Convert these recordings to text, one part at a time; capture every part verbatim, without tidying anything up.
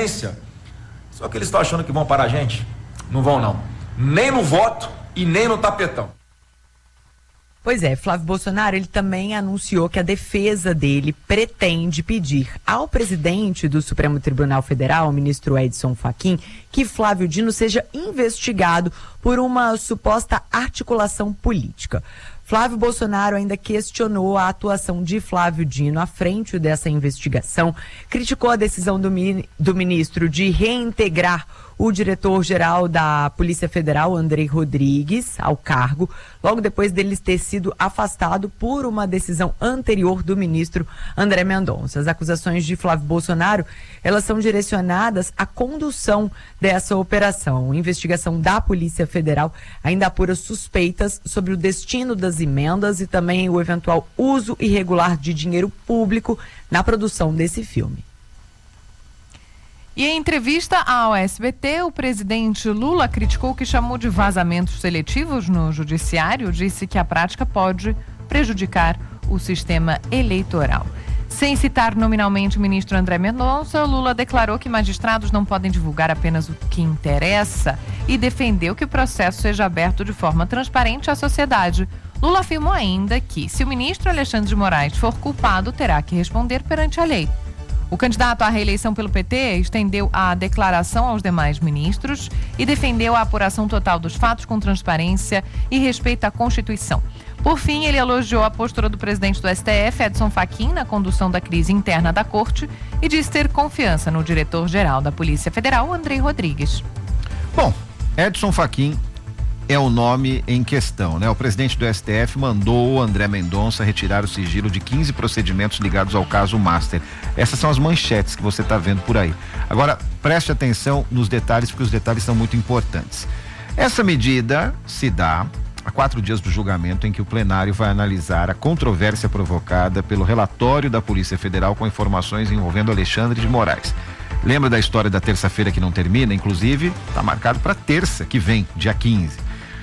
violência. Só que eles estão achando que vão parar a gente? Não vão, não. Nem no voto e nem no tapetão. Pois é, Flávio Bolsonaro, ele também anunciou que a defesa dele pretende pedir ao presidente do Supremo Tribunal Federal, o ministro Edson Fachin, que Flávio Dino seja investigado por uma suposta articulação política. Flávio Bolsonaro ainda questionou a atuação de Flávio Dino à frente dessa investigação, criticou a decisão do, do ministro de reintegrar o diretor-geral da Polícia Federal, Andrei Rodrigues, ao cargo, logo depois dele ter sido afastado por uma decisão anterior do ministro André Mendonça. As acusações de Flávio Bolsonaro, elas são direcionadas à condução dessa operação. A investigação da Polícia Federal ainda apura suspeitas sobre o destino das emendas e também o eventual uso irregular de dinheiro público na produção desse filme. E em entrevista ao S B T, o presidente Lula criticou o que chamou de vazamentos seletivos no judiciário, disse que a prática pode prejudicar o sistema eleitoral. Sem citar nominalmente o ministro André Mendonça, Lula declarou que magistrados não podem divulgar apenas o que interessa e defendeu que o processo seja aberto de forma transparente à sociedade. Lula afirmou ainda que, se o ministro Alexandre de Moraes for culpado, terá que responder perante a lei. O candidato à reeleição pelo P T estendeu a declaração aos demais ministros e defendeu a apuração total dos fatos com transparência e respeito à Constituição. Por fim, ele elogiou a postura do presidente do S T F, Edson Fachin, na condução da crise interna da Corte e disse ter confiança no diretor-geral da Polícia Federal, Andrei Rodrigues. Bom, Edson Fachin é o nome em questão, né? O presidente do S T F mandou o André Mendonça retirar o sigilo de quinze procedimentos ligados ao caso Master. Essas são as manchetes que você está vendo por aí. Agora, preste atenção nos detalhes, porque os detalhes são muito importantes. Essa medida se dá a quatro dias do julgamento em que o plenário vai analisar a controvérsia provocada pelo relatório da Polícia Federal com informações envolvendo Alexandre de Moraes. Lembra da história da terça-feira que não termina? Inclusive, está marcado para terça que vem, dia quinze.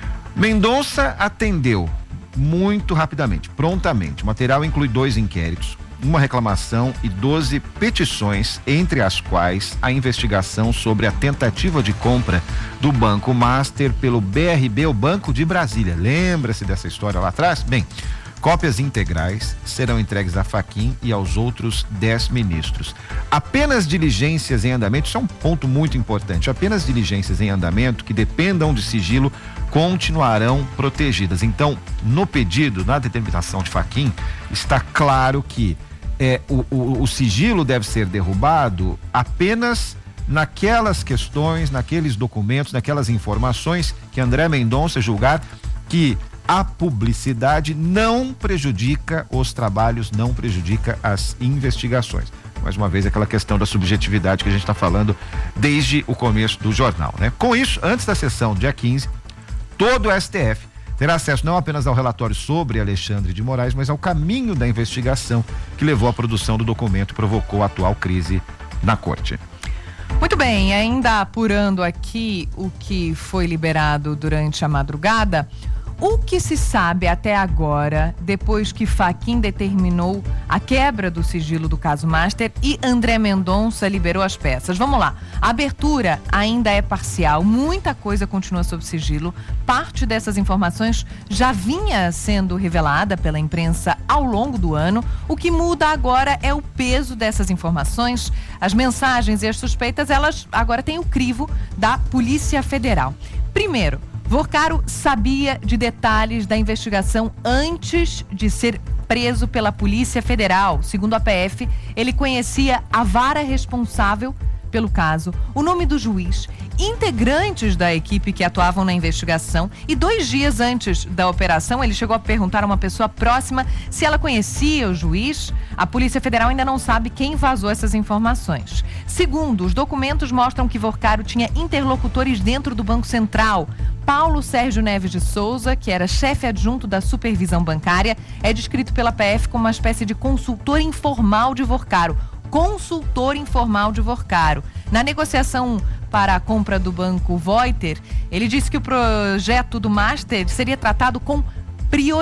Mendonça atendeu muito rapidamente, prontamente. O material inclui dois inquéritos, uma reclamação e doze petições, entre as quais a investigação sobre a tentativa de compra do Banco Master pelo B R B, o Banco de Brasília. Lembra-se dessa história lá atrás? Bem, cópias integrais serão entregues a Fachin e aos outros dez ministros. Apenas diligências em andamento, isso é um ponto muito importante, apenas diligências em andamento que dependam de sigilo continuarão protegidas. Então, no pedido, na determinação de Fachin, está claro que é, o, o, o sigilo deve ser derrubado apenas naquelas questões, naqueles documentos, naquelas informações que André Mendonça julgar que a publicidade não prejudica os trabalhos, não prejudica as investigações. Mais uma vez, aquela questão da subjetividade que a gente está falando desde o começo do jornal, né? Com isso, antes da sessão do dia quinze, todo o S T F terá acesso não apenas ao relatório sobre Alexandre de Moraes, mas ao caminho da investigação que levou à produção do documento e provocou a atual crise na corte. Muito bem, ainda apurando aqui o que foi liberado durante a madrugada, o que se sabe até agora, depois que Fachin determinou a quebra do sigilo do caso Master e André Mendonça liberou as peças? Vamos lá, a abertura ainda é parcial, muita coisa continua sob sigilo, parte dessas informações já vinha sendo revelada pela imprensa ao longo do ano, o que muda agora é o peso dessas informações, as mensagens e as suspeitas, elas agora têm o crivo da Polícia Federal. Primeiro, Vorcaro sabia de detalhes da investigação antes de ser preso pela Polícia Federal. Segundo a P F, ele conhecia a vara responsável pelo caso, o nome do juiz, integrantes da equipe que atuavam na investigação e dois dias antes da operação ele chegou a perguntar a uma pessoa próxima se ela conhecia o juiz. A Polícia Federal ainda não sabe quem vazou essas informações. Segundo, os documentos mostram que Vorcaro tinha interlocutores dentro do Banco Central. Paulo Sérgio Neves de Souza, que era chefe adjunto da supervisão bancária, é descrito pela P F como uma espécie de consultor informal de Vorcaro. Consultor informal de Vorcaro. Na negociação para a compra do Banco Voiter, ele disse que o projeto do Master seria tratado com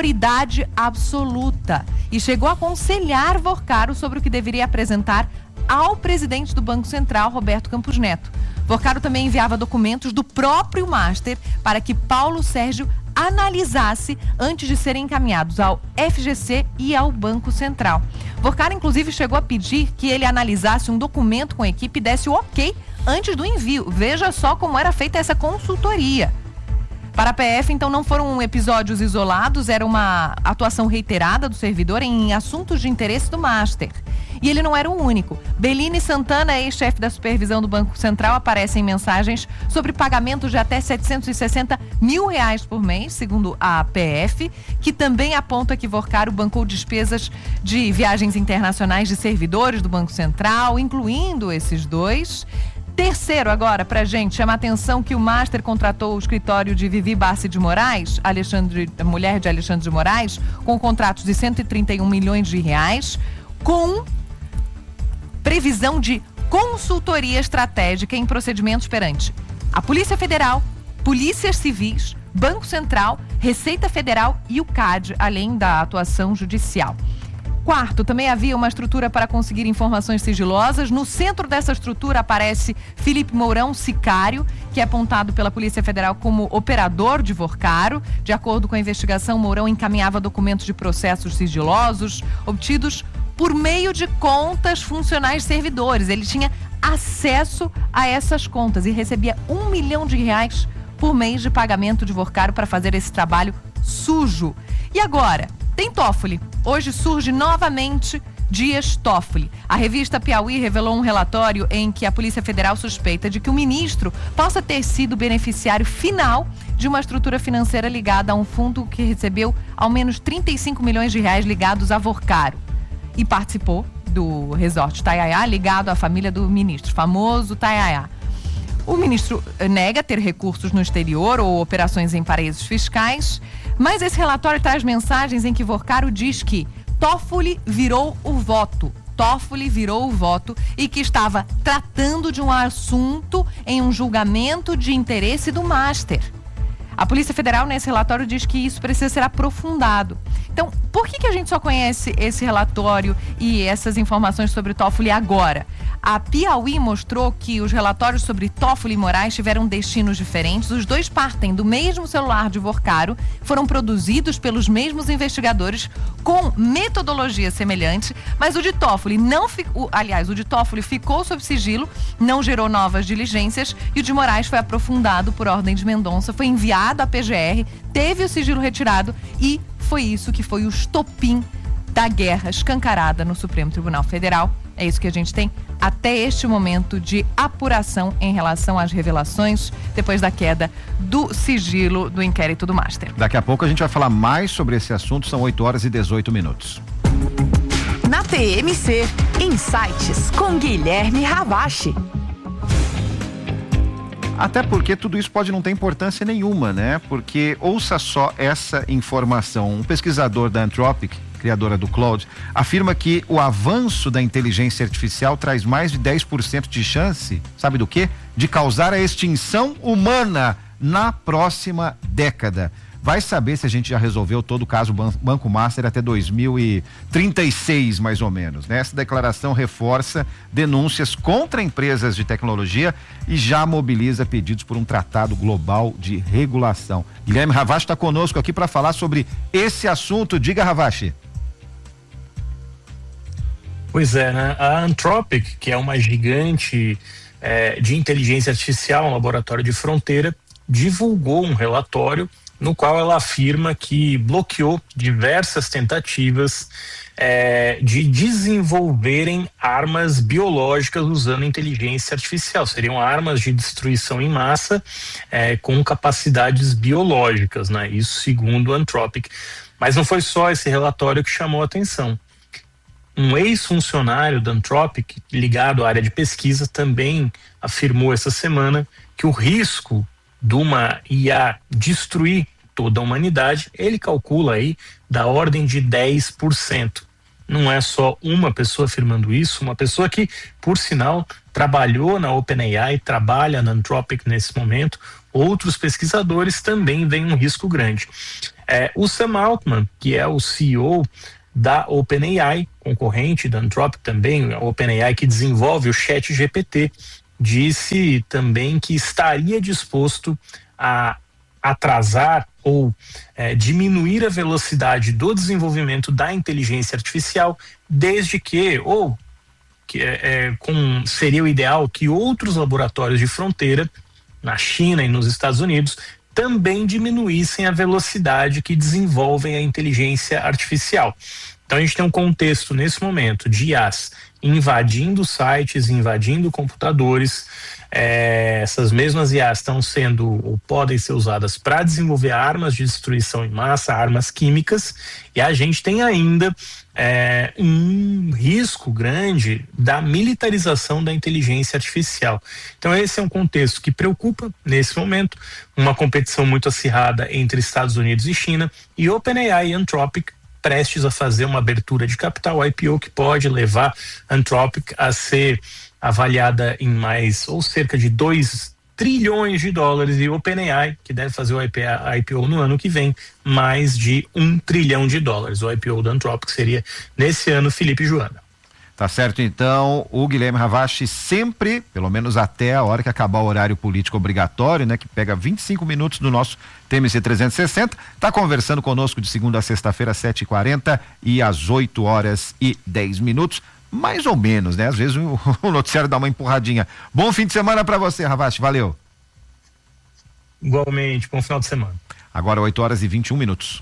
prioridade absoluta e chegou a aconselhar Vorcaro sobre o que deveria apresentar ao presidente do Banco Central, Roberto Campos Neto. Vorcaro também enviava documentos do próprio Master para que Paulo Sérgio analisasse antes de serem encaminhados ao F G C e ao Banco Central. Vorcaro, inclusive, chegou a pedir que ele analisasse um documento com a equipe e desse o ok antes do envio. Veja só como era feita essa consultoria. Para a P F, então, não foram episódios isolados, era uma atuação reiterada do servidor em assuntos de interesse do Master. E ele não era o único. Bellini Santana, ex-chefe da supervisão do Banco Central, aparece em mensagens sobre pagamentos de até setecentos e sessenta mil reais por mês, segundo a P F, que também aponta que Vorcaro bancou despesas de viagens internacionais de servidores do Banco Central, incluindo esses dois. Terceiro, agora, pra gente, chama a atenção que o Master contratou o escritório de Vivi Bassi de Moraes, Alexandre, a mulher de Alexandre de Moraes, com contratos de cento e trinta e um milhões de reais, com previsão de consultoria estratégica em procedimentos perante a Polícia Federal, Polícias Civis, Banco Central, Receita Federal e o C A D, além da atuação judicial. Quarto, também havia uma estrutura para conseguir informações sigilosas. No centro dessa estrutura aparece Felipe Mourão, sicário, que é apontado pela Polícia Federal como operador de Vorcaro. De acordo com a investigação, Mourão encaminhava documentos de processos sigilosos obtidos por meio de contas funcionais servidores. Ele tinha acesso a essas contas e recebia um milhão de reais por mês de pagamento de Vorcaro para fazer esse trabalho sujo. E agora? Tem Toffoli. Hoje surge novamente Dias Toffoli. A revista Piauí revelou um relatório em que a Polícia Federal suspeita de que o ministro possa ter sido beneficiário final de uma estrutura financeira ligada a um fundo que recebeu ao menos trinta e cinco milhões de reais ligados a Vorcaro. E participou do resort Taiaiá, ligado à família do ministro, famoso Taiaiá. O ministro nega ter recursos no exterior ou operações em paraísos fiscais, mas esse relatório traz mensagens em que Vorcaro diz que Toffoli virou o voto. Toffoli virou o voto e que estava tratando de um assunto em um julgamento de interesse do Master. A Polícia Federal, nesse relatório, diz que isso precisa ser aprofundado. Então, por que que a gente só conhece esse relatório e essas informações sobre Toffoli agora? A Piauí mostrou que os relatórios sobre Toffoli e Moraes tiveram destinos diferentes. Os dois partem do mesmo celular de Vorcaro, foram produzidos pelos mesmos investigadores com metodologia semelhante, mas o de Toffoli não ficou, aliás, o de Toffoli ficou sob sigilo, não gerou novas diligências, e o de Moraes foi aprofundado por ordem de Mendonça, foi enviado à P G R, teve o sigilo retirado e foi isso que foi o estopim da guerra escancarada no Supremo Tribunal Federal. É isso que a gente tem até este momento de apuração em relação às revelações depois da queda do sigilo do inquérito do Master. Daqui a pouco a gente vai falar mais sobre esse assunto, são oito horas e dezoito minutos. Na T M C, Insights com Guilherme Ravache. Até porque tudo isso pode não ter importância nenhuma, né? Porque ouça só essa informação. Um pesquisador da Anthropic, criadora do Claude, afirma que o avanço da inteligência artificial traz mais de dez por cento de chance, sabe do quê? De causar a extinção humana na próxima década. Vai saber se a gente já resolveu todo o caso Banco Master até dois mil e trinta e seis, mais ou menos, né? Essa declaração reforça denúncias contra empresas de tecnologia e já mobiliza pedidos por um tratado global de regulação. Guilherme Ravache está conosco aqui para falar sobre esse assunto. Diga, Ravache. Pois é, né? A Anthropic, que é uma gigante é, de inteligência artificial, um laboratório de fronteira, divulgou um relatório no qual ela afirma que bloqueou diversas tentativas é, de desenvolverem armas biológicas usando inteligência artificial. Seriam armas de destruição em massa é, com capacidades biológicas, né? Isso segundo a Anthropic. Mas não foi só esse relatório que chamou a atenção. Um ex-funcionário da Anthropic, ligado à área de pesquisa, também afirmou essa semana que o risco de uma I A destruir toda a humanidade, ele calcula aí da ordem de dez por cento. Não é só uma pessoa afirmando isso, uma pessoa que, por sinal, trabalhou na OpenAI, trabalha na Anthropic nesse momento. Outros pesquisadores também veem um risco grande. É, o Sam Altman, que é o C E O da OpenAI, concorrente da Anthropic também, a OpenAI, que desenvolve o Chat G P T, disse também que estaria disposto a atrasar ou é, diminuir a velocidade do desenvolvimento da inteligência artificial, desde que, ou que é, é, com, seria o ideal que outros laboratórios de fronteira, na China e nos Estados Unidos, também diminuíssem a velocidade que desenvolvem a inteligência artificial. Então a gente tem um contexto nesse momento de I As invadindo sites, invadindo computadores. É, essas mesmas I As estão sendo ou podem ser usadas para desenvolver armas de destruição em massa, armas químicas, e a gente tem ainda é, um risco grande da militarização da inteligência artificial. Então esse é um contexto que preocupa nesse momento, uma competição muito acirrada entre Estados Unidos e China, e OpenAI e Anthropic prestes a fazer uma abertura de capital I P O que pode levar Anthropic a ser avaliada em mais ou cerca de dois trilhões de dólares, e OpenAI, que deve fazer o I P O no ano que vem, mais de um trilhão de dólares. O I P O da Anthropic seria nesse ano, Felipe e Joana. Tá certo, então, o Guilherme Ravache sempre, pelo menos até a hora que acabar o horário político obrigatório, né, que pega vinte e cinco minutos do nosso T M C trezentos e sessenta, tá conversando conosco de segunda a sexta-feira, às sete e quarenta e às oito horas e dez minutos, mais ou menos, né? Às vezes o, o noticiário dá uma empurradinha. Bom fim de semana para você, Ravache, valeu. Igualmente, bom final de semana. Agora oito horas e vinte e um minutos.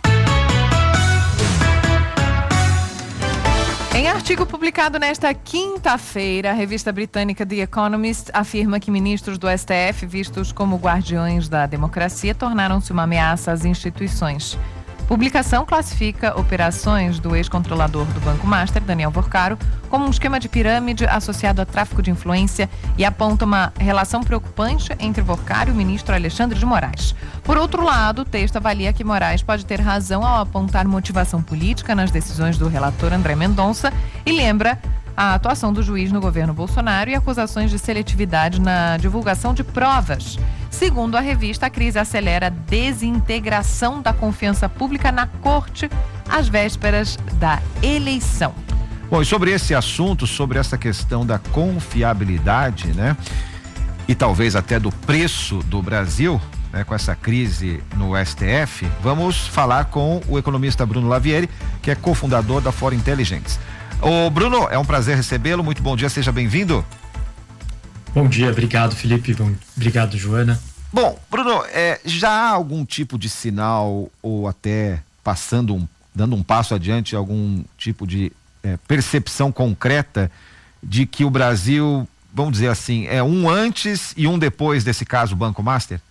Em artigo publicado nesta quinta-feira, a revista britânica The Economist afirma que ministros do S T F, vistos como guardiões da democracia, tornaram-se uma ameaça às instituições. Publicação classifica operações do ex-controlador do Banco Master, Daniel Vorcaro, como um esquema de pirâmide associado a tráfico de influência e aponta uma relação preocupante entre Vorcaro e o ministro Alexandre de Moraes. Por outro lado, o texto avalia que Moraes pode ter razão ao apontar motivação política nas decisões do relator André Mendonça e lembra a atuação do juiz no governo Bolsonaro e acusações de seletividade na divulgação de provas. Segundo a revista, a crise acelera a desintegração da confiança pública na corte às vésperas da eleição. Bom, e sobre esse assunto, sobre essa questão da confiabilidade, né? E talvez até do preço do Brasil, né, com essa crise no S T F, vamos falar com o economista Bruno Lavieri, que é cofundador da Fora Intelligence. Ô Bruno, é um prazer recebê-lo, muito bom dia, seja bem-vindo. Bom dia, obrigado Felipe, bom, obrigado Joana. Bom, Bruno, é, já há algum tipo de sinal ou até passando, um, dando um passo adiante, algum tipo de é, percepção concreta de que o Brasil, vamos dizer assim, é um antes e um depois desse caso Banco Master?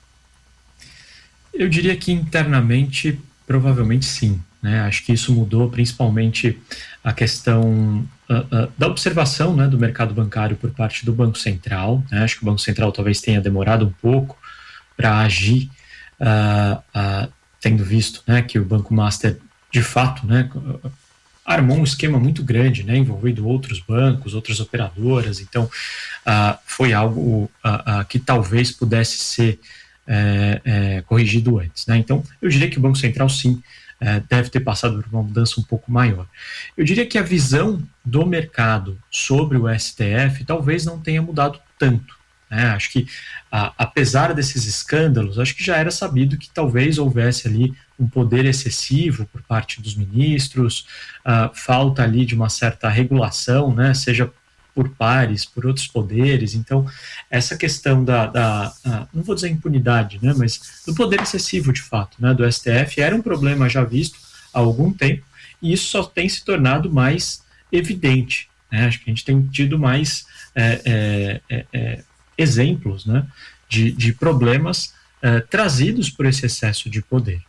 Eu diria que internamente, provavelmente sim. Né? Acho que isso mudou principalmente a questão uh, uh, da observação, né, do mercado bancário por parte do Banco Central. Né? Acho que o Banco Central talvez tenha demorado um pouco para agir, uh, uh, tendo visto, né, que o Banco Master, de fato, né, armou um esquema muito grande, né, envolvendo outros bancos, outras operadoras. Então, uh, foi algo uh, uh, que talvez pudesse ser uh, uh, corrigido antes. Né? Então, eu diria que o Banco Central, sim, É, deve ter passado por uma mudança um pouco maior. Eu diria que a visão do mercado sobre o S T F talvez não tenha mudado tanto. Né? Acho que, a, apesar desses escândalos, acho que já era sabido que talvez houvesse ali um poder excessivo por parte dos ministros, a falta ali de uma certa regulação, né? Seja por pares, por outros poderes. Então, essa questão da, da a, não vou dizer impunidade, né, mas do poder excessivo, de fato, né, do S T F, era um problema já visto há algum tempo, e isso só tem se tornado mais evidente. Né? Acho que a gente tem tido mais é, é, é, é, exemplos, né, de, de problemas é, trazidos por esse excesso de poder.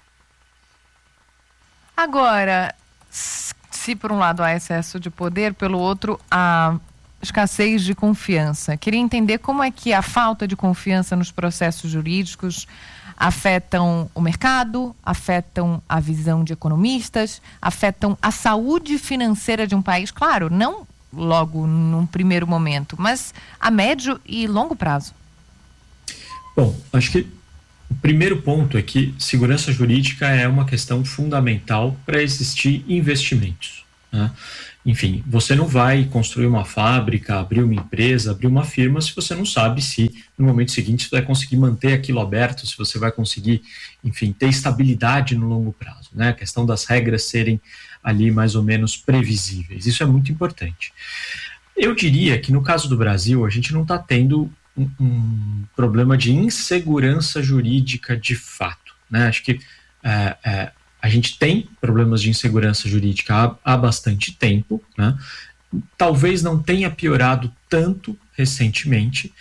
Agora, se por um lado há excesso de poder, pelo outro há escassez de confiança. Queria entender como é que a falta de confiança nos processos jurídicos afetam o mercado, afetam a visão de economistas, afetam a saúde financeira de um país, claro, não logo num primeiro momento, mas a médio e longo prazo. Bom, acho que o primeiro ponto é que segurança jurídica é uma questão fundamental para existir investimentos, né? enfim, você não vai construir uma fábrica, abrir uma empresa, abrir uma firma se você não sabe se no momento seguinte você vai conseguir manter aquilo aberto, se você vai conseguir, enfim, ter estabilidade no longo prazo, né? A questão das regras serem ali mais ou menos previsíveis, isso é muito importante. Eu diria que no caso do Brasil, a gente não está tendo um, um problema de insegurança jurídica de fato, né? Acho que é, é, a gente tem problemas de insegurança jurídica há, há bastante tempo, né? Talvez não tenha piorado tanto recentemente,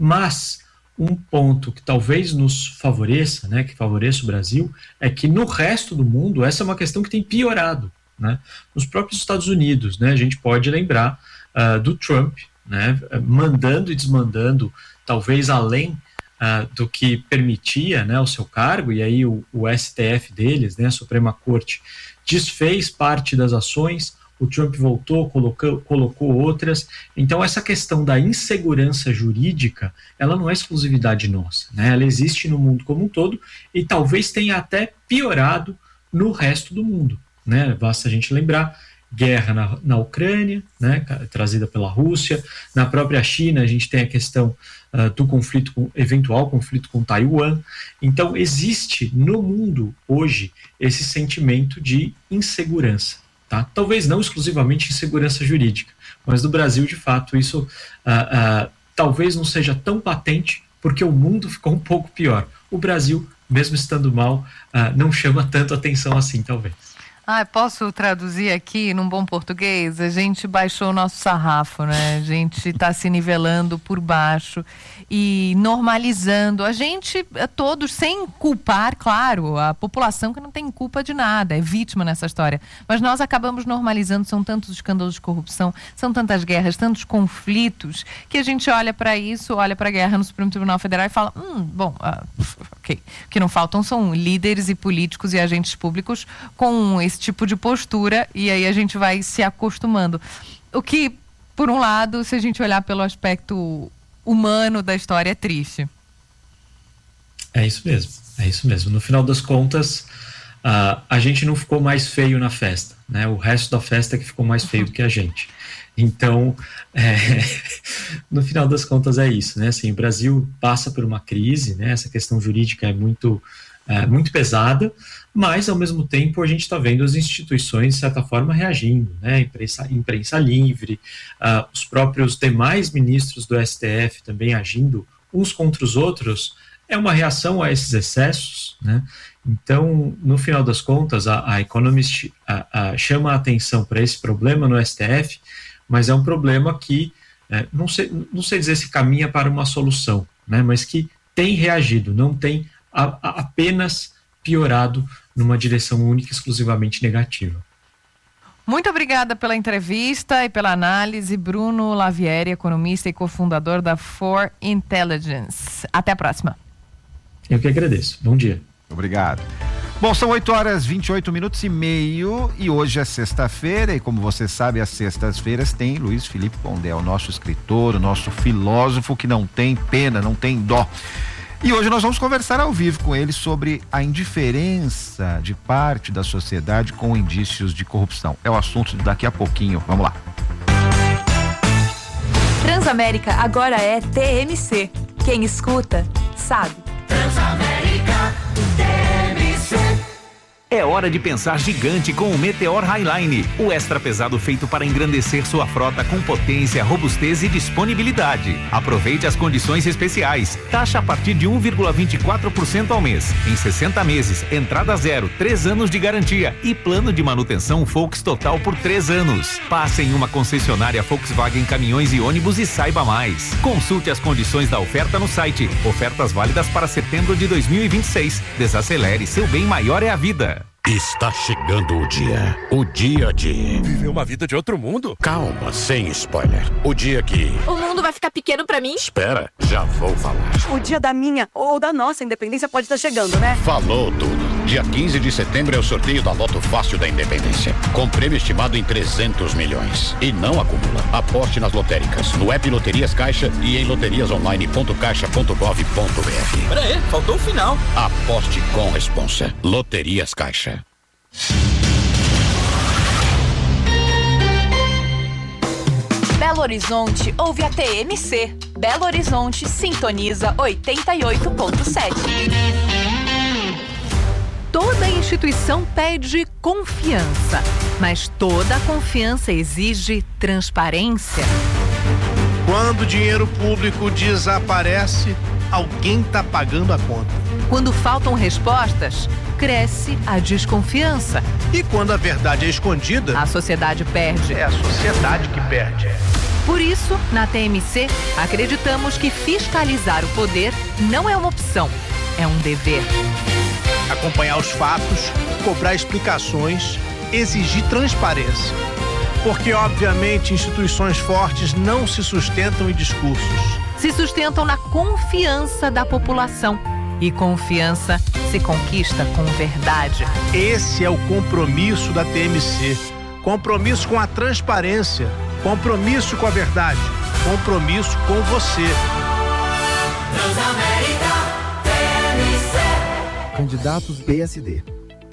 mas um ponto que talvez nos favoreça, né, que favoreça o Brasil, é que no resto do mundo essa é uma questão que tem piorado, né? Nos próprios Estados Unidos, né, a gente pode lembrar uh, do Trump, né, mandando e desmandando, talvez além Uh, do que permitia, né, o seu cargo, e aí o, o S T F deles, né, a Suprema Corte, desfez parte das ações, o Trump voltou, colocou, colocou outras. Então essa questão da insegurança jurídica, ela não é exclusividade nossa, né, ela existe no mundo como um todo e talvez tenha até piorado no resto do mundo, né, basta a gente lembrar guerra na, na Ucrânia, né, trazida pela Rússia, na própria China a gente tem a questão uh, do conflito, com, eventual conflito com Taiwan. Então existe no mundo hoje esse sentimento de insegurança, tá? Talvez não exclusivamente insegurança jurídica, mas no Brasil de fato isso uh, uh, talvez não seja tão patente porque o mundo ficou um pouco pior. O Brasil, mesmo estando mal, uh, não chama tanto atenção assim, talvez. Ah, posso traduzir aqui num bom português? A gente baixou o nosso sarrafo, né? A gente está se nivelando por baixo e normalizando. A gente, todos, sem culpar, claro, a população que não tem culpa de nada, é vítima nessa história. Mas nós acabamos normalizando, são tantos escândalos de corrupção, são tantas guerras, tantos conflitos, que a gente olha para isso, olha para a guerra no Supremo Tribunal Federal e fala, hum, bom, ah, ok. O que não faltam são líderes e políticos e agentes públicos com esse tipo de postura, e aí a gente vai se acostumando. O que, por um lado, se a gente olhar pelo aspecto humano da história, é triste. É isso mesmo, é isso mesmo. No final das contas, uh, a gente não ficou mais feio na festa, né? O resto da festa é que ficou mais feio do que a gente. Então, é, no final das contas é isso, né? Assim, o Brasil passa por uma crise, né? Essa questão jurídica é muito, é, muito pesada, mas ao mesmo tempo a gente está vendo as instituições de certa forma reagindo, né? Imprensa, imprensa livre, uh, os próprios demais ministros do S T F também agindo uns contra os outros, é uma reação a esses excessos, né? Então, no final das contas, a, a Economist a, a, chama a atenção para esse problema no S T F, mas é um problema que, é, não, sei, não sei dizer se caminha para uma solução, né? Mas que tem reagido, não tem a, a, apenas piorado numa direção única, exclusivamente negativa. Muito obrigada pela entrevista e pela análise, Bruno Lavieri, economista e cofundador da For Intelligence. Até a próxima. Eu que agradeço. Bom dia. Obrigado. Bom, são oito horas, vinte e oito minutos e meio e hoje é sexta-feira e como você sabe, às sextas-feiras tem Luiz Felipe Pondé, o nosso escritor, o nosso filósofo que não tem pena, não tem dó. E hoje nós vamos conversar ao vivo com ele sobre a indiferença de parte da sociedade com indícios de corrupção. É o assunto de daqui a pouquinho. Vamos lá. Transamérica agora é T M C. Quem escuta, sabe. Transamérica T M C. É hora de pensar gigante com o Meteor Highline, o extra pesado feito para engrandecer sua frota com potência, robustez e disponibilidade. Aproveite as condições especiais. Taxa a partir de um vírgula vinte e quatro por cento ao mês, em sessenta meses, entrada zero, três anos de garantia e plano de manutenção Volks total por três anos. Passe em uma concessionária Volkswagen Caminhões e Ônibus e saiba mais. Consulte as condições da oferta no site. Ofertas válidas para setembro de dois mil e vinte e seis. Desacelere, seu bem maior é a vida. Está chegando o dia. O dia de... Viver uma vida de outro mundo? Calma, sem spoiler. O dia que... O mundo vai ficar pequeno pra mim? Espera, já vou falar. O dia da minha ou da nossa independência pode estar chegando, né? Falou tudo. Dia quinze de setembro é o sorteio da Loto Fácil da Independência. Com prêmio estimado em trezentos milhões. E não acumula. Aposte nas lotéricas, no app Loterias Caixa e em loterias online ponto caixa ponto gov ponto br. Pera aí, faltou o final. Aposte com responsa. Loterias Caixa. Belo Horizonte ouve a T M C. Belo Horizonte sintoniza oitenta e oito ponto sete. Toda instituição pede confiança, mas toda confiança exige transparência. Quando o dinheiro público desaparece, alguém está pagando a conta. Quando faltam respostas, cresce a desconfiança. E quando a verdade é escondida, a sociedade perde. É a sociedade que perde. Por isso, na T M C, acreditamos que fiscalizar o poder não é uma opção, é um dever. Acompanhar os fatos, cobrar explicações, exigir transparência. Porque, obviamente, instituições fortes não se sustentam em discursos. Se sustentam na confiança da população. E confiança se conquista com verdade. Esse é o compromisso da T M C. Compromisso com a transparência. Compromisso com a verdade. Compromisso com você. Transamérica T M C. Candidatos B S D.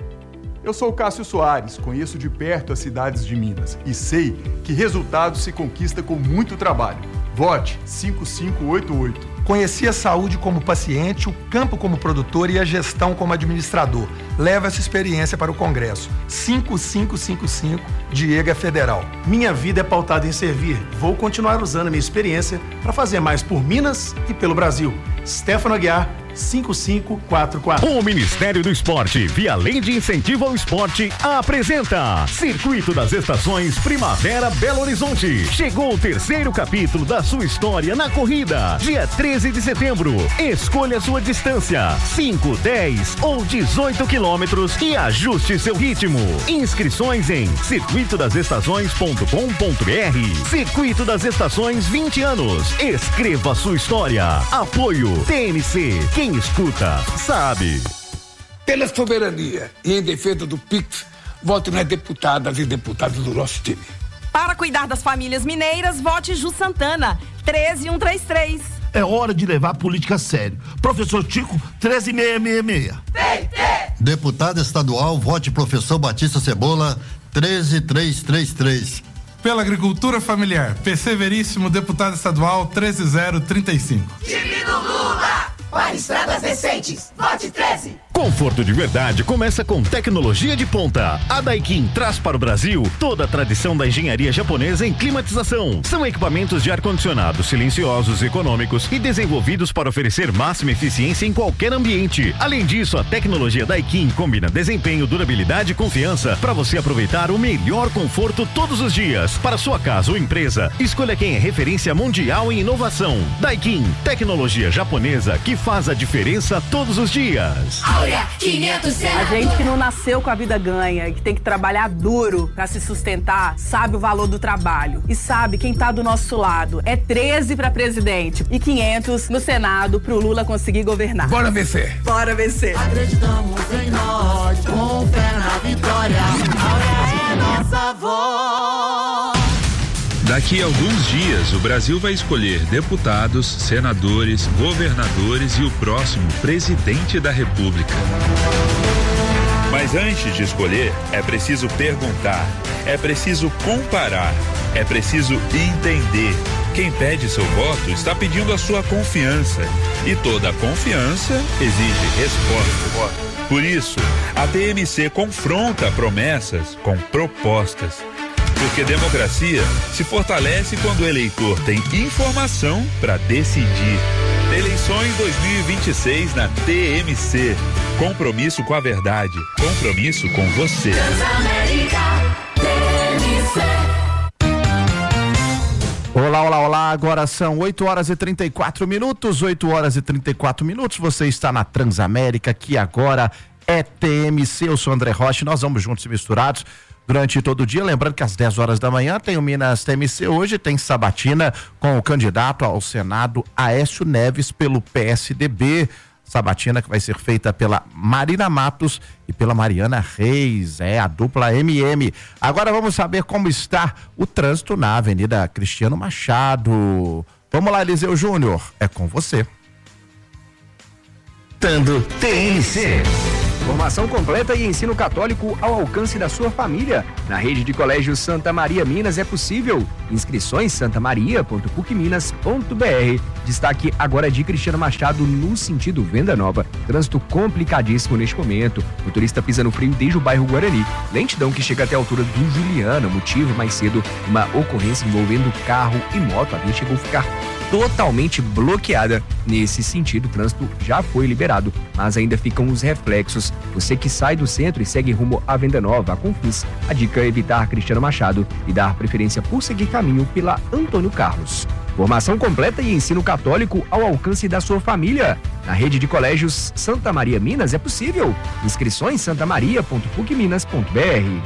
Eu sou o Cássio Soares, conheço de perto as cidades de Minas e sei que resultado se conquista com muito trabalho. Vote cinco cinco oito oito. Conheci a saúde como paciente, o campo como produtor e a gestão como administrador. Leva essa experiência para o Congresso. cinco cinco cinco cinco, Diego é Federal. Minha vida é pautada em servir. Vou continuar usando a minha experiência para fazer mais por Minas e pelo Brasil. Stefano Aguiar, cinco cinco quatro quatro. O Ministério do Esporte, via Lei de Incentivo ao Esporte, apresenta Circuito das Estações Primavera Belo Horizonte. Chegou o terceiro capítulo da sua história na corrida. Dia treze de setembro. Escolha sua distância: cinco, dez ou dezoito quilômetros e ajuste seu ritmo. Inscrições em circuito das estações ponto com ponto br. Circuito das Estações, vinte anos. Escreva sua história. Apoio T M C. Quem escuta, sabe. Pela soberania e em defesa do Pix, vote nas deputadas e deputados do nosso time. Para cuidar das famílias mineiras, vote Ju Santana, treze um três três. É hora de levar a política a sério. Professor Tico, treze seiscentos e sessenta e seis. Deputado estadual, vote professor Batista Cebola, treze mil trezentos e trinta e três. Pela agricultura familiar, P C Veríssimo, deputado estadual, treze mil trinta e cinco. Time do Lula! Para estradas decentes, vote treze. Conforto de verdade começa com tecnologia de ponta. A Daikin traz para o Brasil toda a tradição da engenharia japonesa em climatização. São equipamentos de ar-condicionado silenciosos, econômicos e desenvolvidos para oferecer máxima eficiência em qualquer ambiente. Além disso, a tecnologia Daikin combina desempenho, durabilidade e confiança para você aproveitar o melhor conforto todos os dias. Para sua casa ou empresa, escolha quem é referência mundial em inovação. Daikin, tecnologia japonesa que faz a diferença todos os dias. quinhentos A gente que não nasceu com a vida ganha, que tem que trabalhar duro pra se sustentar, sabe o valor do trabalho e sabe quem tá do nosso lado. É treze pra presidente e quinhentos no Senado pro Lula conseguir governar. Bora vencer. Bora vencer. Acreditamos em nós, com fé na vitória. Áurea é nossa voz. Daqui a alguns dias, o Brasil vai escolher deputados, senadores, governadores e o próximo presidente da República. Mas antes de escolher, é preciso perguntar, é preciso comparar, é preciso entender. Quem pede seu voto está pedindo a sua confiança. E toda confiança exige resposta. Por isso, a T M C confronta promessas com propostas. Porque democracia se fortalece quando o eleitor tem informação para decidir. Eleições dois mil e vinte e seis na T M C. Compromisso com a verdade. Compromisso com você. Transamérica T M C. Olá, olá, olá, agora são oito horas e trinta e quatro minutos, oito horas e trinta e quatro minutos, você está na Transamérica, que agora é T M C, eu sou André Rocha, nós vamos juntos e misturados durante todo o dia, lembrando que às dez horas da manhã tem o Minas T M C, hoje tem sabatina com o candidato ao Senado Aécio Neves pelo P S D B, sabatina que vai ser feita pela Marina Matos e pela Mariana Reis, é a dupla M M. Agora vamos saber como está o trânsito na Avenida Cristiano Machado. Vamos lá, Eliseu Júnior, é com você. Tando T M C. Formação completa e ensino católico ao alcance da sua família. Na rede de colégios Santa Maria Minas é possível. Inscrições santa maria ponto puc minas ponto b r. Destaque agora de Cristiano Machado no sentido Venda Nova. Trânsito complicadíssimo neste momento. Motorista pisa no freio desde o bairro Guarani. Lentidão que chega até a altura do Juliana. Motivo mais cedo, uma ocorrência envolvendo carro e moto. A via chegou a ficar totalmente bloqueada. Nesse sentido, o trânsito já foi liberado, mas ainda ficam os reflexos. Você que sai do centro e segue rumo à Venda Nova, a Confins, a dica é evitar Cristiano Machado e dar preferência por seguir caminho pela Antônio Carlos. Formação completa e ensino católico ao alcance da sua família. Na rede de colégios Santa Maria Minas é possível. Inscrições santa maria ponto puc minas ponto b r.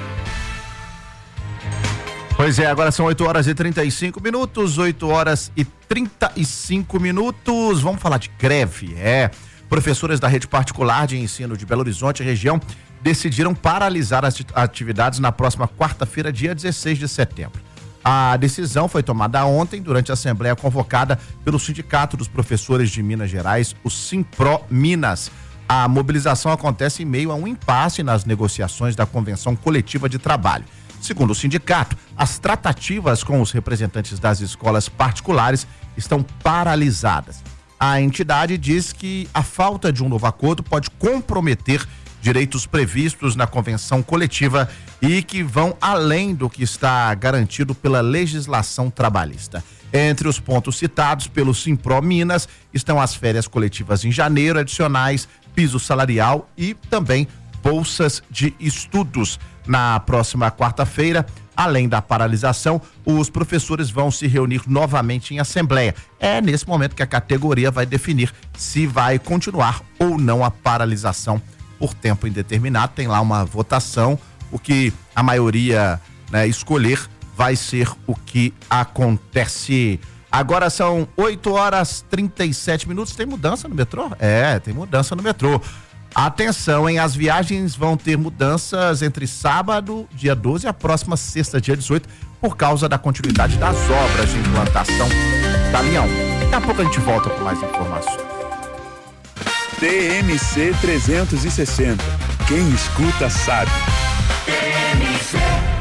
Pois é, agora são oito horas e trinta e cinco minutos, oito horas e trinta e cinco minutos. Vamos falar de greve, é. Professores da rede particular de ensino de Belo Horizonte e região decidiram paralisar as atividades na próxima quarta-feira, dia dezesseis de setembro. A decisão foi tomada ontem durante a assembleia convocada pelo Sindicato dos Professores de Minas Gerais, o Simpro Minas. A mobilização acontece em meio a um impasse nas negociações da Convenção Coletiva de Trabalho. Segundo o sindicato, as tratativas com os representantes das escolas particulares estão paralisadas. A entidade diz que a falta de um novo acordo pode comprometer direitos previstos na convenção coletiva e que vão além do que está garantido pela legislação trabalhista. Entre os pontos citados pelo Simpro Minas estão as férias coletivas em janeiro, adicionais, piso salarial e também bolsas de estudos. Na próxima quarta-feira, além da paralisação, os professores vão se reunir novamente em assembleia. É nesse momento que a categoria vai definir se vai continuar ou não a paralisação por tempo indeterminado. Tem lá uma votação, o que a maioria, né, escolher vai ser o que acontece. Agora são oito horas e trinta e sete minutos. Tem mudança no metrô? É, tem mudança no metrô. Atenção, hein? As viagens vão ter mudanças entre sábado, dia doze, e a próxima sexta, dia dezoito, por causa da continuidade das obras de implantação da linha um. Daqui a pouco a gente volta com mais informações. T M C trezentos e sessenta. Quem escuta sabe. T M C.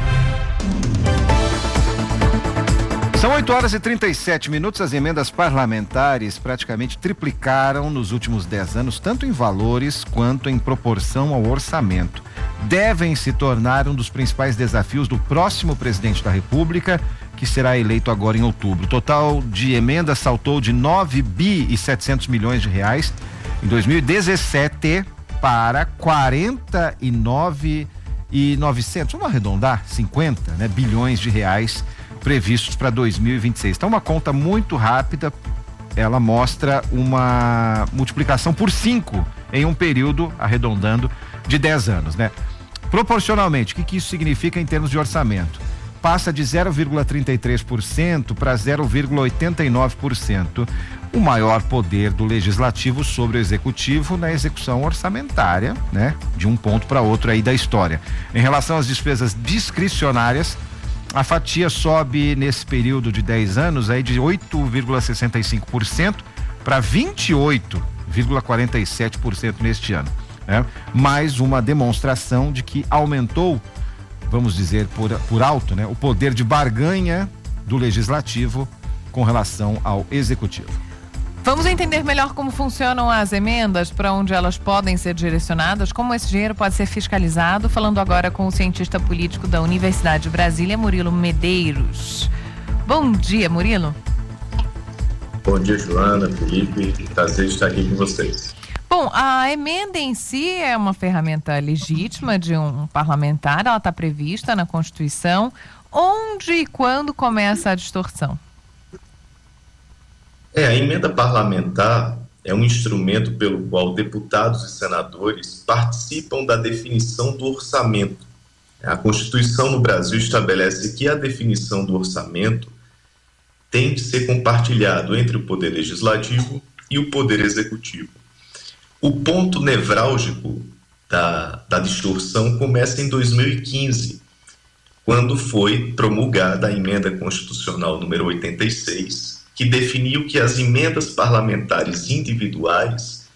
São oito horas e trinta e sete minutos. As emendas parlamentares praticamente triplicaram nos últimos dez anos, tanto em valores quanto em proporção ao orçamento. Devem se tornar um dos principais desafios do próximo presidente da República, que será eleito agora em outubro. O total de emendas saltou de nove bi e setecentos milhões de reais em dois mil e dezessete para quarenta e nove e novecentos, vamos arredondar, cinquenta, né, bilhões de reais previstos para dois mil e vinte e seis. Então, uma conta muito rápida, ela mostra uma multiplicação por cinco em um período, arredondando, de dez anos, né? Proporcionalmente, o que, que isso significa em termos de orçamento? Passa de zero vírgula trinta e três por cento para zero vírgula oitenta e nove por cento. O maior poder do legislativo sobre o executivo na execução orçamentária, né? De um ponto para outro aí da história. Em relação às despesas discricionárias, a fatia sobe nesse período de dez anos aí de oito vírgula sessenta e cinco por cento para vinte e oito vírgula quarenta e sete por cento neste ano, né? Mais uma demonstração de que aumentou, vamos dizer por, por alto, né, o poder de barganha do legislativo com relação ao executivo. Vamos entender melhor como funcionam as emendas, para onde elas podem ser direcionadas, como esse dinheiro pode ser fiscalizado, falando agora com o cientista político da Universidade de Brasília, Murilo Medeiros. Bom dia, Murilo. Bom dia, Joana, Felipe, prazer estar aqui com vocês. Bom, a emenda em si é uma ferramenta legítima de um parlamentar, ela está prevista na Constituição. Onde e quando começa a distorção? É, a emenda parlamentar é um instrumento pelo qual deputados e senadores participam da definição do orçamento. A Constituição no Brasil estabelece que a definição do orçamento tem de ser compartilhado entre o Poder Legislativo e o Poder Executivo. O ponto nevrálgico da, da distorção começa em dois mil e quinze, quando foi promulgada a Emenda Constitucional número oitenta e seis, que definiu que as emendas parlamentares individuais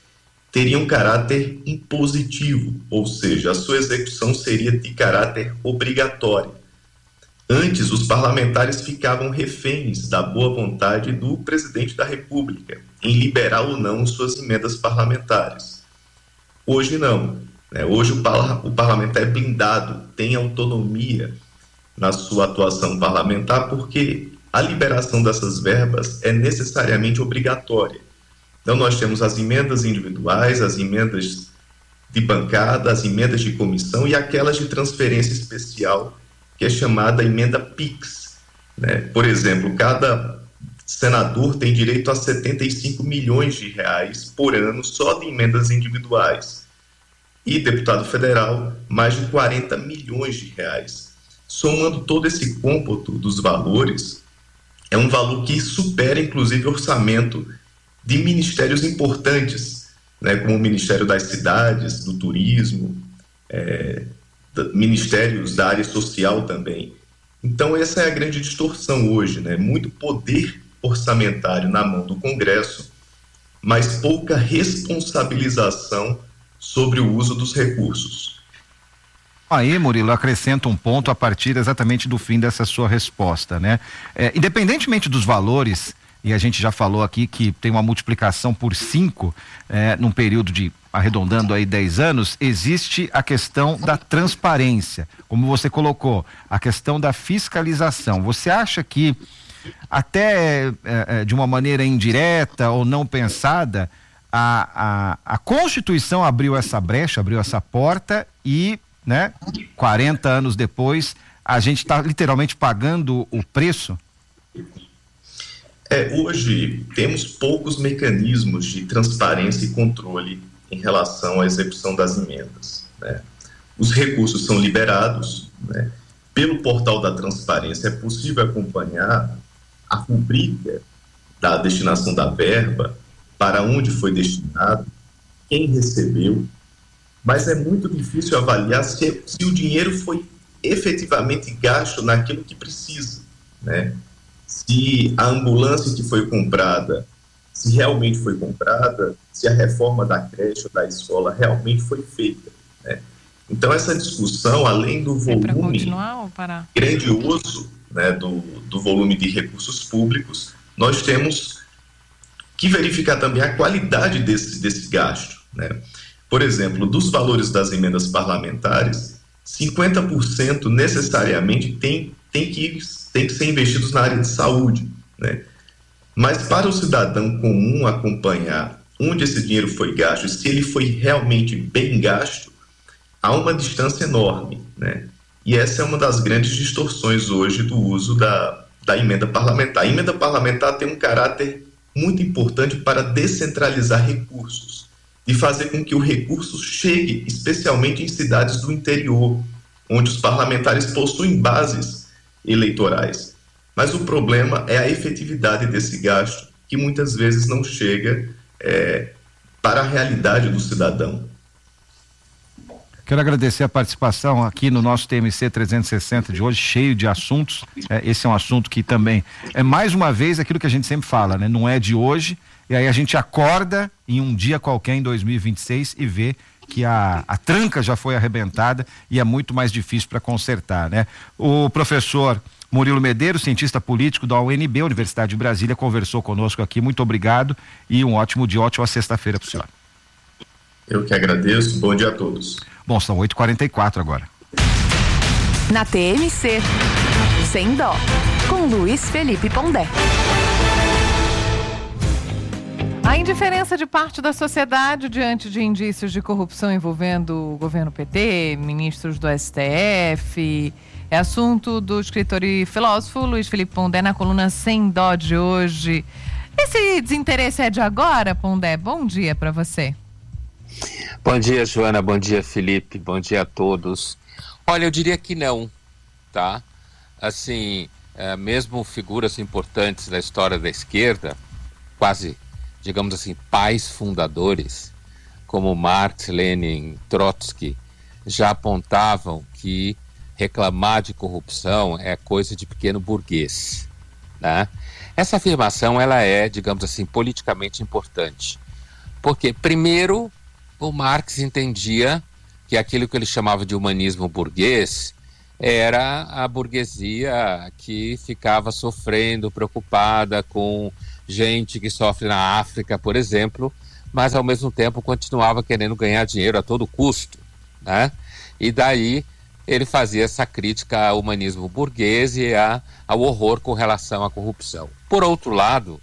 teria um caráter impositivo, ou seja, a sua execução seria de caráter obrigatório. Antes, os parlamentares ficavam reféns da boa vontade do presidente da República em liberar ou não suas emendas parlamentares. Hoje não. Né? Hoje o, parla- o parlamentar é blindado, tem autonomia na sua atuação parlamentar, porque a liberação dessas verbas é necessariamente obrigatória. Então nós temos as emendas individuais, as emendas de bancada, as emendas de comissão e aquelas de transferência especial, que é chamada emenda PIX. Né? Por exemplo, cada senador tem direito a setenta e cinco milhões de reais por ano só de emendas individuais. E deputado federal, mais de quarenta milhões de reais. Somando todo esse cômputo dos valores, é um valor que supera, inclusive, o orçamento de ministérios importantes, né, como o Ministério das Cidades, do Turismo, é, ministérios da área social também. Então essa é a grande distorção hoje, né? Muito poder orçamentário na mão do Congresso, mas pouca responsabilização sobre o uso dos recursos. Aí, Murilo, acrescenta um ponto a partir exatamente do fim dessa sua resposta, né? É, independentemente dos valores, e a gente já falou aqui que tem uma multiplicação por cinco, é, num período de, arredondando aí dez anos, existe a questão da transparência, como você colocou, a questão da fiscalização. Você acha que até é, de uma maneira indireta ou não pensada, a, a, a Constituição abriu essa brecha, abriu essa porta e, né, quarenta anos depois, a gente está literalmente pagando o preço? É, hoje temos poucos mecanismos de transparência e controle em relação à execução das emendas, né? Os recursos são liberados, né? Pelo portal da transparência é possível acompanhar a rubrica da destinação da verba, para onde foi destinado, quem recebeu, mas é muito difícil avaliar se, se o dinheiro foi efetivamente gasto naquilo que precisa, né? Se a ambulância que foi comprada, se realmente foi comprada, se a reforma da creche ou da escola realmente foi feita, né? Então essa discussão, além do volume grandioso, né, do, do volume de recursos públicos, nós temos que verificar também a qualidade desse, desse gasto, né? Por exemplo, dos valores das emendas parlamentares, cinquenta por cento necessariamente tem, tem, que, tem que ser investidos na área de saúde, né? Mas para o cidadão comum acompanhar onde esse dinheiro foi gasto e se ele foi realmente bem gasto, há uma distância enorme, né? E essa é uma das grandes distorções hoje do uso da, da emenda parlamentar. A emenda parlamentar tem um caráter muito importante para descentralizar recursos e fazer com que o recurso chegue especialmente em cidades do interior, onde os parlamentares possuem bases eleitorais. Mas o problema é a efetividade desse gasto, que muitas vezes não chega é, para a realidade do cidadão. Quero agradecer a participação aqui no nosso T M C trezentos e sessenta de hoje, cheio de assuntos. É, esse é um assunto que também é mais uma vez aquilo que a gente sempre fala, né? Não é de hoje, e aí a gente acorda em um dia qualquer em dois mil e vinte e seis e vê que a, a tranca já foi arrebentada e é muito mais difícil para consertar, né? O professor Murilo Medeiros, cientista político da U N B, Universidade de Brasília, conversou conosco aqui. Muito obrigado e um ótimo dia, ótima sexta-feira para o senhor. Eu que agradeço, bom dia a todos. Bom, são oito e quarenta e quatro agora. Na T M C, Sem Dó, com Luiz Felipe Pondé. A indiferença de parte da sociedade diante de indícios de corrupção envolvendo o governo P T, ministros do S T F, é assunto do escritor e filósofo Luiz Felipe Pondé na coluna Sem Dó de hoje. Esse desinteresse é de agora, Pondé? Bom dia para você. Bom dia, Joana, bom dia, Felipe, bom dia a todos. Olha, eu diria que não, tá? Assim, é, mesmo figuras importantes da história da esquerda, quase, digamos assim, pais fundadores, como Marx, Lenin, Trotsky, já apontavam que reclamar de corrupção é coisa de pequeno burguês, né? Essa afirmação, ela é, digamos assim, politicamente importante. Porque, primeiro, o Marx entendia que aquilo que ele chamava de humanismo burguês era a burguesia que ficava sofrendo, preocupada com gente que sofre na África, por exemplo, mas ao mesmo tempo continuava querendo ganhar dinheiro a todo custo, né? E daí ele fazia essa crítica ao humanismo burguês e a, ao horror com relação à corrupção. Por outro lado,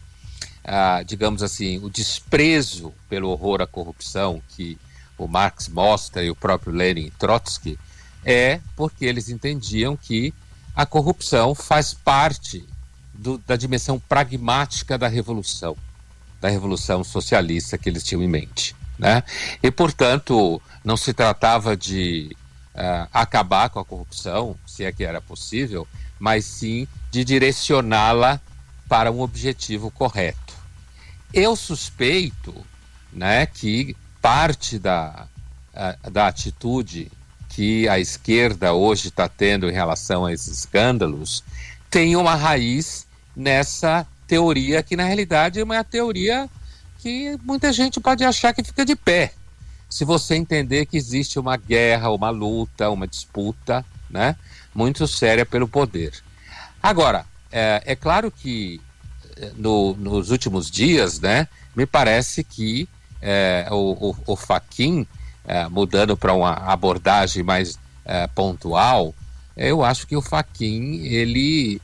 ah, digamos assim, o desprezo pelo horror à corrupção que o Marx mostra e o próprio Lenin e Trotsky é porque eles entendiam que a corrupção faz parte do, da dimensão pragmática da revolução, da revolução socialista que eles tinham em mente, né? E, portanto, não se tratava de uh, acabar com a corrupção, se é que era possível, mas sim de direcioná-la para um objetivo correto. Eu suspeito, né, que parte da, uh, da atitude que a esquerda hoje está tendo em relação a esses escândalos tem uma raiz nessa teoria que, na realidade, é uma teoria que muita gente pode achar que fica de pé. Se você entender que existe uma guerra, uma luta, uma disputa, né, muito séria pelo poder. Agora, é, é claro que no, nos últimos dias, né, me parece que é, o, o, o Fachin, é, mudando para uma abordagem mais é, pontual, eu acho que o Fachin, ele,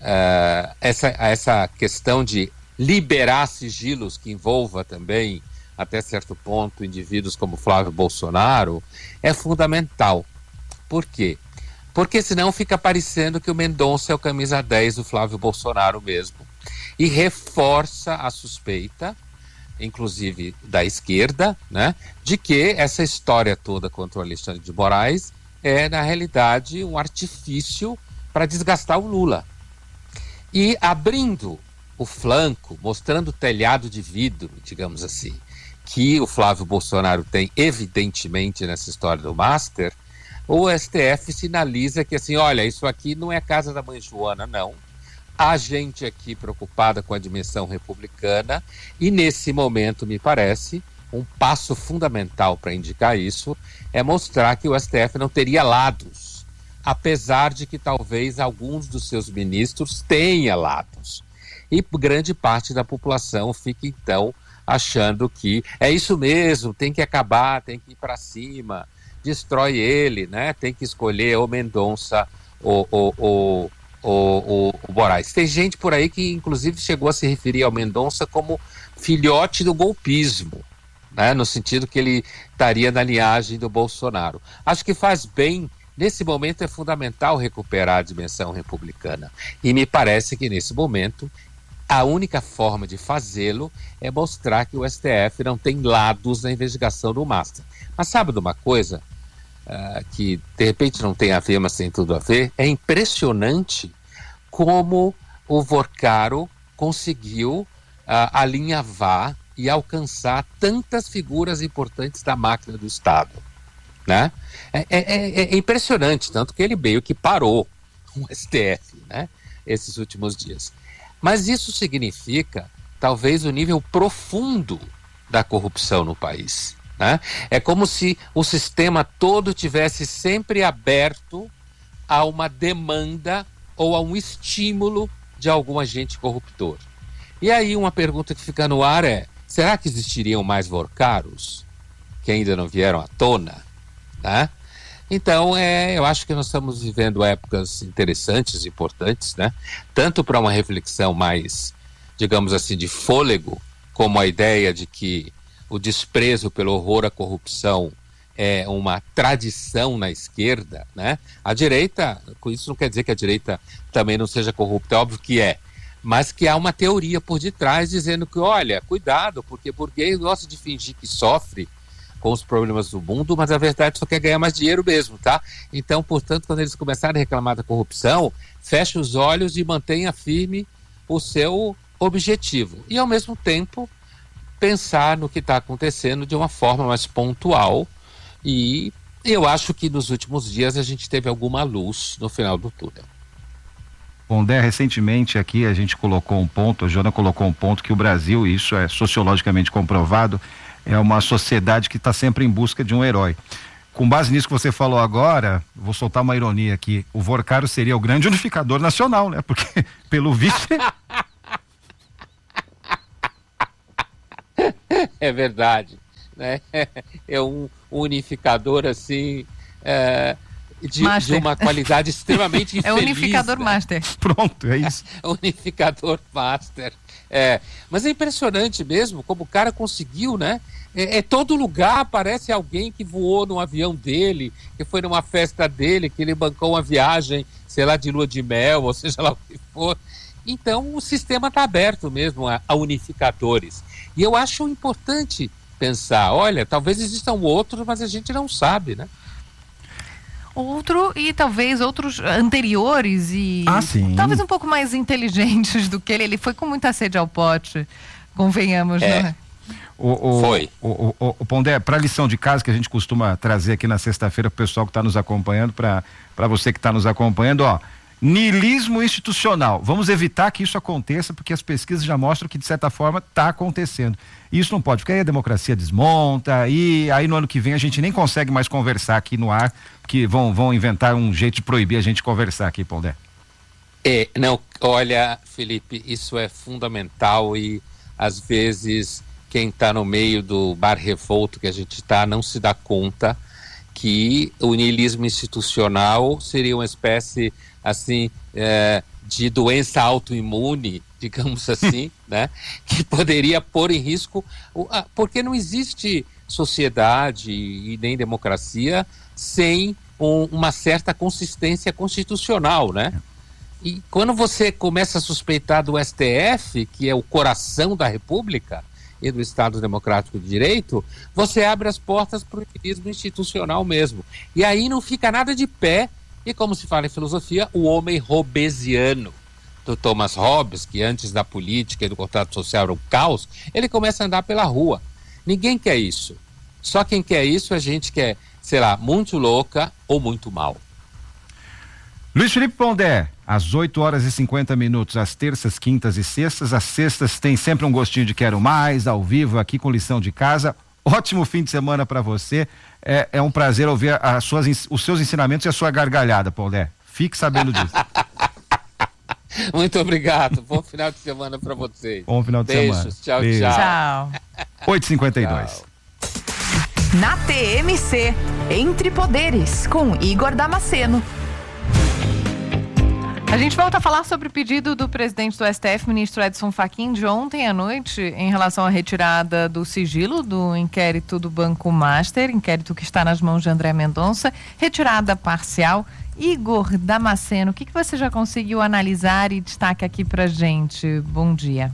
é, essa, essa questão de liberar sigilos que envolva também, até certo ponto, indivíduos como Flávio Bolsonaro, é fundamental. Por quê? Porque senão fica parecendo que o Mendonça é o camisa dez do Flávio Bolsonaro mesmo, e reforça a suspeita, inclusive da esquerda, né, de que essa história toda contra o Alexandre de Moraes é, na realidade, um artifício para desgastar o Lula. E abrindo o flanco, mostrando o telhado de vidro, digamos assim, que o Flávio Bolsonaro tem, evidentemente, nessa história do Master, o S T F sinaliza que, assim, olha, isso aqui não é casa da mãe Joana, não. Há gente aqui preocupada com a dimensão republicana e, nesse momento, me parece, um passo fundamental para indicar isso é mostrar que o S T F não teria lados, apesar de que talvez alguns dos seus ministros tenham lados. E grande parte da população fica, então, achando que é isso mesmo, tem que acabar, tem que ir para cima, destrói ele, né? Tem que escolher ou Mendonça ou... ou, ou O, o, o Moraes. Tem gente por aí que inclusive chegou a se referir ao Mendonça como filhote do golpismo, né? No sentido que ele estaria na linhagem do Bolsonaro. Acho que faz bem, nesse momento é fundamental recuperar a dimensão republicana, e me parece que nesse momento a única forma de fazê-lo é mostrar que o S T F não tem lados na investigação do Master. Mas sabe de uma coisa uh, que de repente não tem a ver, mas tem tudo a ver? É impressionante como o Vorcaro conseguiu uh, alinhavar e alcançar tantas figuras importantes da máquina do Estado, né? É, é, é impressionante, tanto que ele meio que parou o S T F, né, esses últimos dias. Mas isso significa, talvez, o nível profundo da corrupção no país, né? É como se o sistema todo tivesse sempre aberto a uma demanda ou a um estímulo de algum agente corruptor. E aí uma pergunta que fica no ar é, será que existiriam mais Vorcaros que ainda não vieram à tona, né? Então, é, eu acho que nós estamos vivendo épocas interessantes, importantes, né? Tanto para uma reflexão mais, digamos assim, de fôlego, como a ideia de que o desprezo pelo horror à corrupção é uma tradição na esquerda, né? A direita, com isso não quer dizer que a direita também não seja corrupta, é óbvio que é, mas que há uma teoria por detrás dizendo que, olha, cuidado, porque burguês gosta de fingir que sofre com os problemas do mundo, mas a verdade só quer ganhar mais dinheiro mesmo, tá? Então, portanto, quando eles começarem a reclamar da corrupção, feche os olhos e mantenha firme o seu objetivo. E, ao mesmo tempo, pensar no que está acontecendo de uma forma mais pontual. E eu acho que nos últimos dias a gente teve alguma luz no final do túnel. Bom, Dé, recentemente aqui a gente colocou um ponto, a Joana colocou um ponto que o Brasil, isso é sociologicamente comprovado, é uma sociedade que está sempre em busca de um herói. Com base nisso que você falou agora, vou soltar uma ironia aqui, o Vorcaro seria o grande unificador nacional, né? Porque, pelo visto... É verdade, né? É um unificador, assim, é, de, de uma qualidade extremamente infeliz. É unificador, né? master. Pronto, é isso. Unificador master. É, mas é impressionante mesmo como o cara conseguiu, né? É, é todo lugar aparece alguém que voou num avião dele, que foi numa festa dele, que ele bancou uma viagem, sei lá, de lua de mel, ou seja lá o que for. Então o sistema está aberto mesmo a, a unificadores. E eu acho importante pensar, olha, talvez existam outros, mas a gente não sabe, né? Outro e talvez outros anteriores e ah, sim. talvez um pouco mais inteligentes do que ele. Ele foi com muita sede ao pote, convenhamos, é. né? O, o, foi. O, o, o, o Pondé, para a lição de casa que a gente costuma trazer aqui na sexta-feira para o pessoal que está nos acompanhando, para você que está nos acompanhando, ó, niilismo institucional. Vamos evitar que isso aconteça, porque as pesquisas já mostram que, de certa forma, está acontecendo. Isso não pode, porque aí a democracia desmonta e aí no ano que vem a gente nem consegue mais conversar aqui no ar, porque vão, vão inventar um jeito de proibir a gente conversar aqui, Pondé. É, não, olha, Felipe, isso é fundamental e, às vezes, quem está no meio do bar revolto que a gente está não se dá conta que o niilismo institucional seria uma espécie, assim, é, de doença autoimune, digamos assim, né? Que poderia pôr em risco, porque não existe sociedade e nem democracia sem um, uma certa consistência constitucional, né? E quando você começa a suspeitar do S T F, que é o coração da República e do Estado Democrático de Direito, você abre as portas para o niilismo institucional mesmo. E aí não fica nada de pé, e como se fala em filosofia, o homem hobbesiano do Thomas Hobbes, que antes da política e do contrato social era um caos, ele começa a andar pela rua. Ninguém quer isso. Só quem quer isso é gente que é, sei lá, muito louca ou muito mal. Luiz Felipe Pondé, às oito horas e cinquenta minutos, às terças, quintas e sextas. As sextas tem sempre um gostinho de quero mais, ao vivo, aqui com lição de casa. Ótimo fim de semana para você. É, é um prazer ouvir as suas, os seus ensinamentos e a sua gargalhada, Pondé. Fique sabendo disso. Muito obrigado. Bom final de semana para vocês. Bom final de Beijos. semana. Tchau, Beijo. tchau. Tchau. oito e cinquenta e dois. Na T M C, Entre Poderes, com Igor Damasceno. A gente volta a falar sobre o pedido do presidente do S T F, ministro Edson Fachin, de ontem à noite, em relação à retirada do sigilo do inquérito do Banco Master, inquérito que está nas mãos de André Mendonça, retirada parcial. Igor Damasceno, o que, que você já conseguiu analisar e destaca aqui pra gente? Bom dia.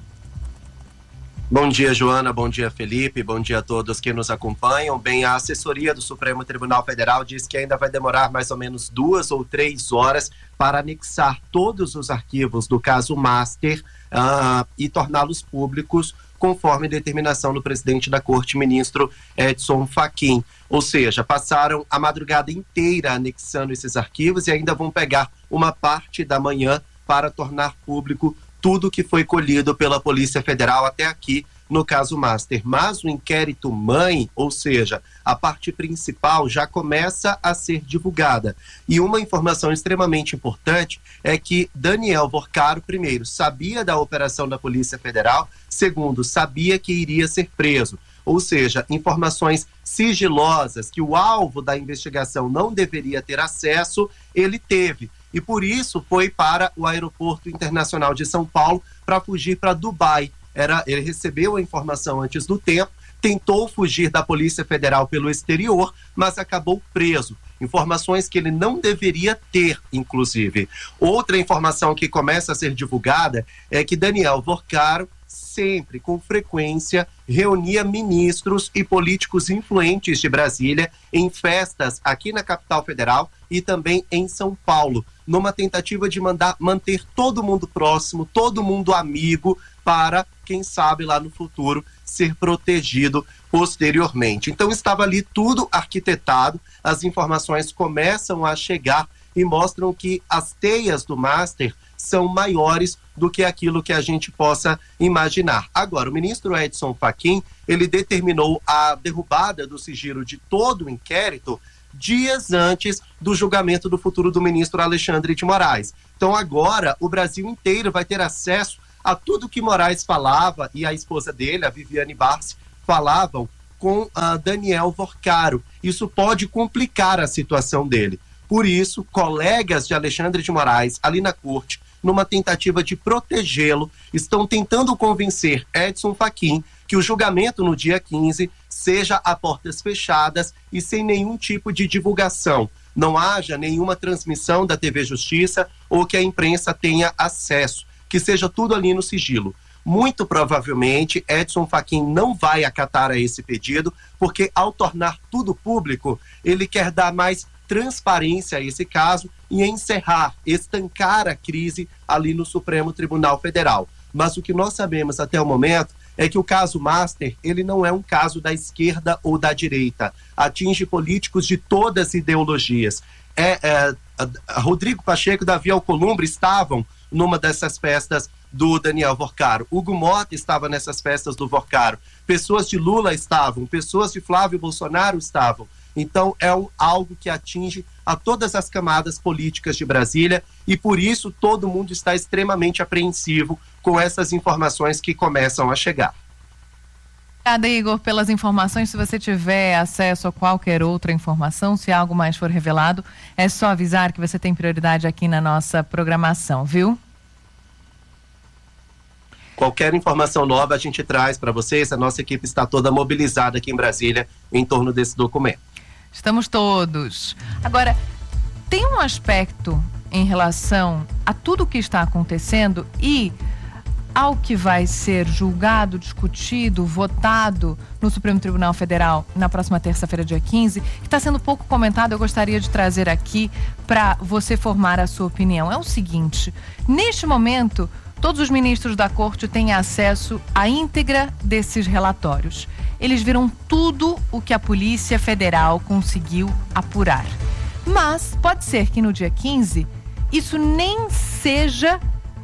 Bom dia, Joana. Bom dia, Felipe. Bom dia a todos que nos acompanham. Bem, a assessoria do Supremo Tribunal Federal diz que ainda vai demorar mais ou menos duas ou três horas para anexar todos os arquivos do caso Master uh, e torná-los públicos, conforme determinação do presidente da Corte, ministro Edson Fachin. Ou seja, passaram a madrugada inteira anexando esses arquivos e ainda vão pegar uma parte da manhã para tornar público tudo que foi colhido pela Polícia Federal até aqui no caso Master. Mas o inquérito mãe, ou seja, a parte principal já começa a ser divulgada. E uma informação extremamente importante é que Daniel Vorcaro, primeiro, sabia da operação da Polícia Federal, segundo, sabia que iria ser preso. Ou seja, informações sigilosas que o alvo da investigação não deveria ter acesso, ele teve. E por isso foi para o Aeroporto Internacional de São Paulo para fugir para Dubai. Era, ele recebeu a informação antes do tempo, tentou fugir da Polícia Federal pelo exterior, mas acabou preso. Informações que ele não deveria ter, inclusive. Outra informação que começa a ser divulgada é que Daniel Vorcaro sempre, com frequência, reunia ministros e políticos influentes de Brasília em festas aqui na capital federal e também em São Paulo, numa tentativa de mandar, manter todo mundo próximo, todo mundo amigo, para, quem sabe, lá no futuro, ser protegido posteriormente. Então estava ali tudo arquitetado, as informações começam a chegar e mostram que as teias do Master são maiores do que aquilo que a gente possa imaginar. Agora, o ministro Edson Fachin, ele determinou a derrubada do sigilo de todo o inquérito dias antes do julgamento do futuro do ministro Alexandre de Moraes. Então agora o Brasil inteiro vai ter acesso a tudo que Moraes falava e a esposa dele, a Viviane Barsi, falavam com uh, Daniel Vorcaro. Isso pode complicar a situação dele. Por isso, colegas de Alexandre de Moraes ali na corte, numa tentativa de protegê-lo, estão tentando convencer Edson Fachin que o julgamento no dia quinze seja a portas fechadas e sem nenhum tipo de divulgação. Não haja nenhuma transmissão da T V Justiça ou que a imprensa tenha acesso, que seja tudo ali no sigilo. Muito provavelmente, Edson Fachin não vai acatar a esse pedido, porque ao tornar tudo público, ele quer dar mais transparência a esse caso e encerrar, estancar a crise ali no Supremo Tribunal Federal. Mas o que nós sabemos até o momento é que o caso Master, ele não é um caso da esquerda ou da direita. Atinge políticos de todas as ideologias. É, é, a, a Rodrigo Pacheco e Davi Alcolumbre estavam numa dessas festas do Daniel Vorcaro. Hugo Mota estava nessas festas do Vorcaro. Pessoas de Lula estavam, pessoas de Flávio Bolsonaro estavam. Então é um, algo que atinge a todas as camadas políticas de Brasília e por isso todo mundo está extremamente apreensivo com essas informações que começam a chegar. Obrigada, Igor, pelas informações. Se você tiver acesso a qualquer outra informação, se algo mais for revelado, é só avisar que você tem prioridade aqui na nossa programação, viu? Qualquer informação nova a gente traz para vocês. A nossa equipe está toda mobilizada aqui em Brasília em torno desse documento. Estamos todos. Agora, tem um aspecto em relação a tudo o que está acontecendo e ao que vai ser julgado, discutido, votado no Supremo Tribunal Federal na próxima terça-feira, dia quinze, que está sendo pouco comentado. Eu gostaria de trazer aqui para você formar a sua opinião. É o seguinte: neste momento, todos os ministros da Corte têm acesso à íntegra desses relatórios. Eles viram tudo o que a Polícia Federal conseguiu apurar. Mas pode ser que no dia quinze isso nem seja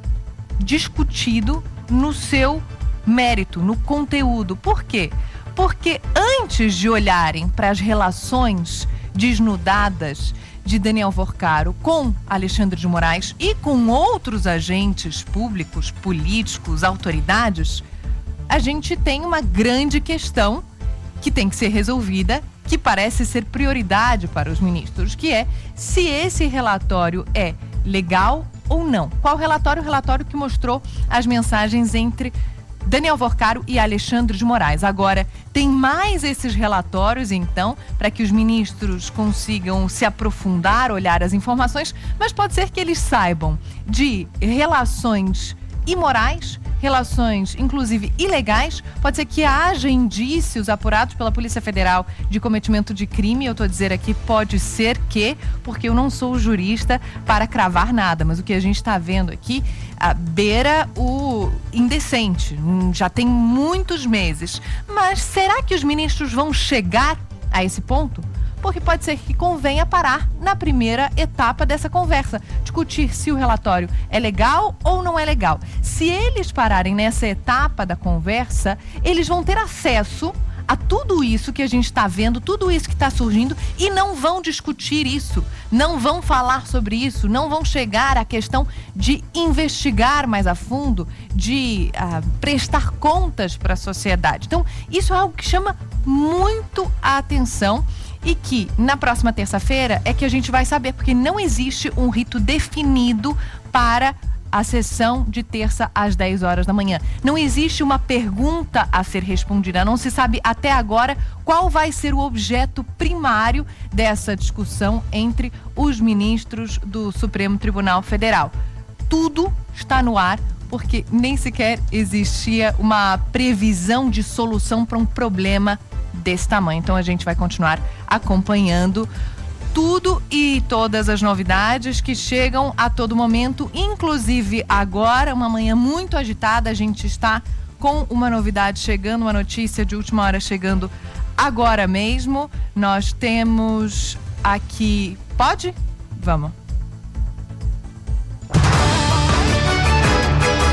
discutido no seu mérito, no conteúdo. Por quê? Porque antes de olharem para as relações desnudadas de Daniel Vorcaro com Alexandre de Moraes e com outros agentes públicos, políticos, autoridades, a gente tem uma grande questão que tem que ser resolvida, que parece ser prioridade para os ministros, que é se esse relatório é legal ou não. Qual relatório? O relatório que mostrou as mensagens entre Daniel Vorcaro e Alexandre de Moraes. Agora, tem mais esses relatórios, então, para que os ministros consigam se aprofundar, olhar as informações, mas pode ser que eles saibam de relações imorais, relações, inclusive, ilegais. Pode ser que haja indícios apurados pela Polícia Federal de cometimento de crime. Eu estou a dizer aqui, pode ser que, porque eu não sou jurista para cravar nada, mas o que a gente está vendo aqui a, beira o indecente. Já tem muitos meses. Mas será que os ministros vão chegar a esse ponto? Porque pode ser que convenha parar na primeira etapa dessa conversa, discutir se o relatório é legal ou não é legal. Se eles pararem nessa etapa da conversa, eles vão ter acesso a tudo isso que a gente está vendo, tudo isso que está surgindo, e não vão discutir isso, não vão falar sobre isso, não vão chegar à questão de investigar mais a fundo, de uh, prestar contas para a sociedade. Então, isso é algo que chama muito a atenção. E que na próxima terça-feira é que a gente vai saber, porque não existe um rito definido para a sessão de terça às dez horas da manhã. Não existe uma pergunta a ser respondida. Não se sabe até agora qual vai ser o objeto primário dessa discussão entre os ministros do Supremo Tribunal Federal. Tudo está no ar, porque nem sequer existia uma previsão de solução para um problema desse tamanho. Então a gente vai continuar acompanhando tudo e todas as novidades que chegam a todo momento, inclusive agora, uma manhã muito agitada. A gente está com uma novidade chegando, uma notícia de última hora chegando agora mesmo. Nós temos aqui... Pode? Vamos.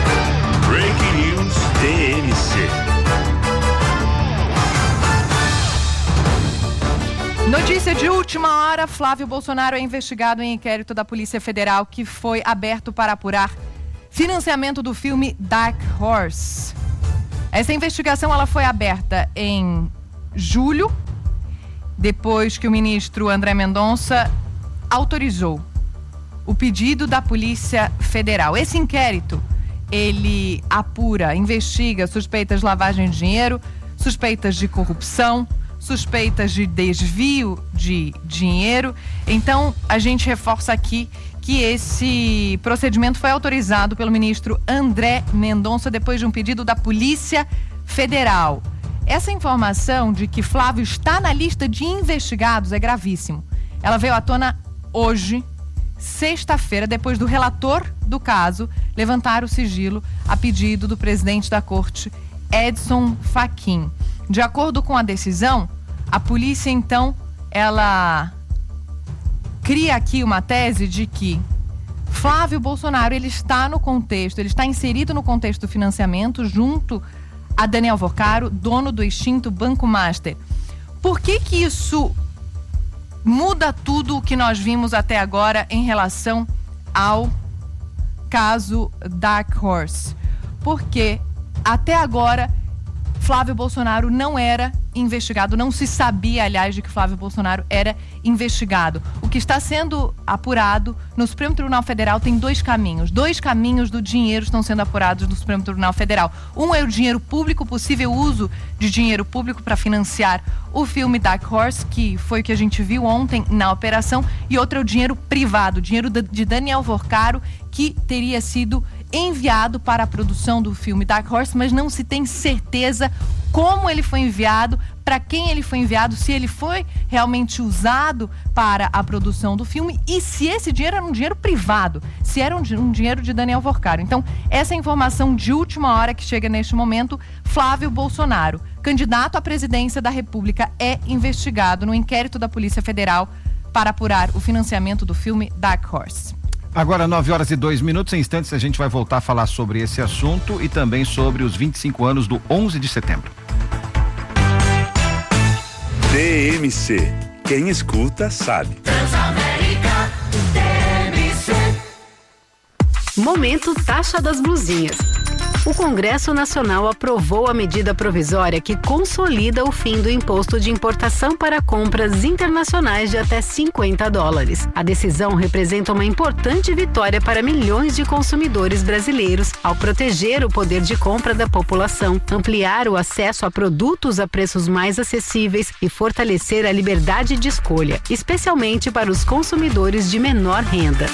Notícia de última hora: Flávio Bolsonaro é investigado em inquérito da Polícia Federal que foi aberto para apurar financiamento do filme Dark Horse. Essa investigação ela foi aberta em julho, depois que o ministro André Mendonça autorizou o pedido da Polícia Federal. Esse inquérito, ele apura, investiga suspeitas de lavagem de dinheiro, suspeitas de corrupção, suspeitas de desvio de dinheiro. Então, a gente reforça aqui que esse procedimento foi autorizado pelo ministro André Mendonça depois de um pedido da Polícia Federal. Essa informação de que Flávio está na lista de investigados é gravíssimo. Ela veio à tona hoje, sexta-feira, depois do relator do caso levantar o sigilo a pedido do presidente da corte, Edson Fachin. De acordo com a decisão, a polícia, então, ela cria aqui uma tese de que Flávio Bolsonaro, ele está no contexto, ele está inserido no contexto do financiamento junto a Daniel Vocaro, dono do extinto Banco Master. Por que que isso muda tudo o que nós vimos até agora em relação ao caso Dark Horse? Porque até agora Flávio Bolsonaro não era investigado, não se sabia, aliás, de que Flávio Bolsonaro era investigado. O que está sendo apurado no Supremo Tribunal Federal tem dois caminhos. Dois caminhos do dinheiro estão sendo apurados no Supremo Tribunal Federal. Um é o dinheiro público, possível uso de dinheiro público para financiar o filme Dark Horse, que foi o que a gente viu ontem na operação, e outro é o dinheiro privado, dinheiro de Daniel Vocaro, que teria sido enviado para a produção do filme Dark Horse, mas não se tem certeza como ele foi enviado, para quem ele foi enviado, se ele foi realmente usado para a produção do filme e se esse dinheiro era um dinheiro privado, se era um, um dinheiro de Daniel Vocaro. Então, essa é a informação de última hora que chega neste momento. Flávio Bolsonaro, candidato à presidência da República, é investigado no inquérito da Polícia Federal para apurar o financiamento do filme Dark Horse. Agora, nove horas e dois minutos, em instantes a gente vai voltar a falar sobre esse assunto e também sobre os vinte e cinco anos do onze de setembro. T M C. Quem escuta sabe. Transamérica, T M C. Momento Taxa das Blusinhas. O Congresso Nacional aprovou a medida provisória que consolida o fim do imposto de importação para compras internacionais de até cinquenta dólares. A decisão representa uma importante vitória para milhões de consumidores brasileiros ao proteger o poder de compra da população, ampliar o acesso a produtos a preços mais acessíveis e fortalecer a liberdade de escolha, especialmente para os consumidores de menor renda.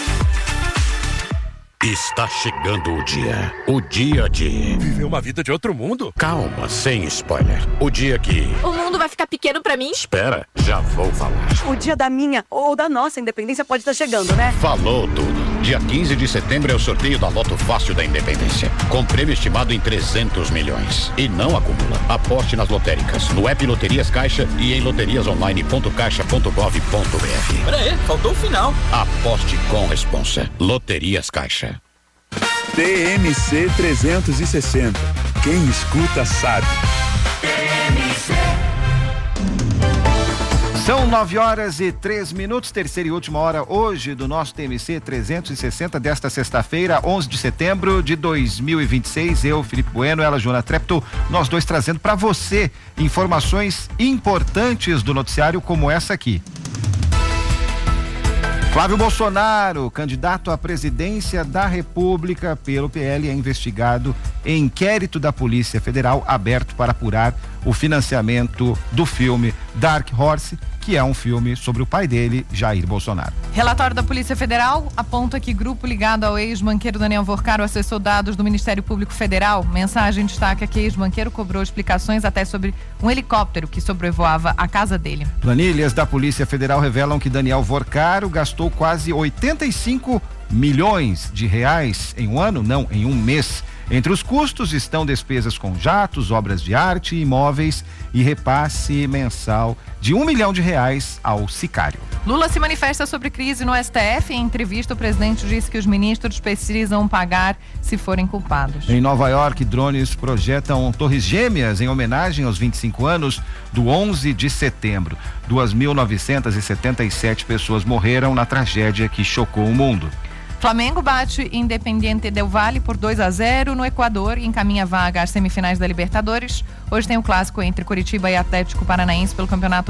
Está chegando o dia. O dia de... Viver uma vida de outro mundo? Calma, sem spoiler. O dia que... O mundo vai ficar pequeno pra mim? Espera, já vou falar. O dia da minha ou da nossa independência pode estar chegando, né? Falou tudo. Dia quinze de setembro é o sorteio da Loto Fácil da Independência. Com prêmio estimado em trezentos milhões. E não acumula. Aposte nas lotéricas, no app Loterias Caixa e em loterias online ponto caixa ponto gov ponto br. Pera aí, faltou o final. Aposte com responsa. Loterias Caixa. T M C trezentos e sessenta. Quem escuta sabe. T M C. São nove horas e três minutos, terceira e última hora hoje do nosso T M C trezentos e sessenta desta sexta-feira, onze de setembro de dois mil e vinte e seis. Eu, Felipe Bueno, ela, Joana Trepto, nós dois trazendo para você informações importantes do noticiário como essa aqui. Flávio Bolsonaro, candidato à presidência da República pelo P L, é investigado em inquérito da Polícia Federal aberto para apurar o financiamento do filme Dark Horse, que é um filme sobre o pai dele, Jair Bolsonaro. Relatório da Polícia Federal aponta que grupo ligado ao ex-banqueiro Daniel Vocaro acessou dados do Ministério Público Federal. Mensagem destaca que ex-banqueiro cobrou explicações até sobre um helicóptero que sobrevoava a casa dele. Planilhas da Polícia Federal revelam que Daniel Vocaro gastou quase oitenta e cinco milhões de reais em um ano, não, em um mês. Entre os custos estão despesas com jatos, obras de arte, imóveis e repasse mensal de um milhão de reais ao sicário. Lula se manifesta sobre crise no S T F. Em entrevista, o presidente disse que os ministros precisam pagar se forem culpados. Em Nova York, drones projetam torres gêmeas em homenagem aos vinte e cinco anos do onze de setembro. duas mil novecentas e setenta e sete pessoas morreram na tragédia que chocou o mundo. Flamengo bate Independiente del Valle por dois a zero no Equador e encaminha vaga às semifinais da Libertadores. Hoje tem o clássico entre Curitiba e Atlético Paranaense pelo Campeonato